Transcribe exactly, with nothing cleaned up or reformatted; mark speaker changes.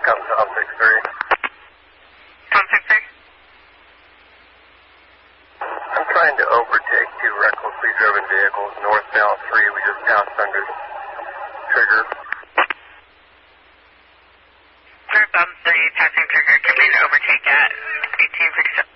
Speaker 1: come to Tom six three.
Speaker 2: Tom six three?
Speaker 1: I'm trying to overtake two recklessly driven vehicles, northbound three. We just passed under trigger.
Speaker 2: Northbound three, passing trigger, coming to overtake at eighteen six seven.